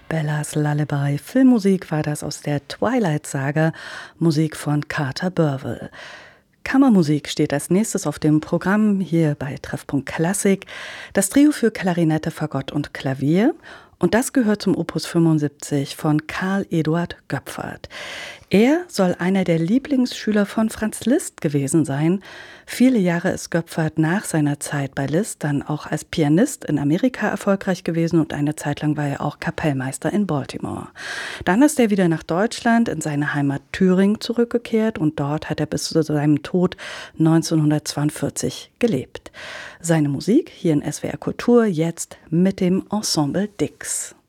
Bellas Lullaby. Filmmusik war das aus der Twilight-Saga, Musik von Carter Burwell. Kammermusik steht als nächstes auf dem Programm hier bei Treffpunkt Klassik. Das Trio für Klarinette, Fagott und Klavier. Und das gehört zum Opus 75 von Karl Eduard Göpfert. Er soll einer der Lieblingsschüler von Franz Liszt gewesen sein. Viele Jahre ist Göpfert nach seiner Zeit bei Liszt dann auch als Pianist in Amerika erfolgreich gewesen und eine Zeit lang war er auch Kapellmeister in Baltimore. Dann ist er wieder nach Deutschland in seine Heimat Thüringen zurückgekehrt und dort hat er bis zu seinem Tod 1942 gelebt. Seine Musik hier in SWR Kultur jetzt mit dem Ensemble Dix.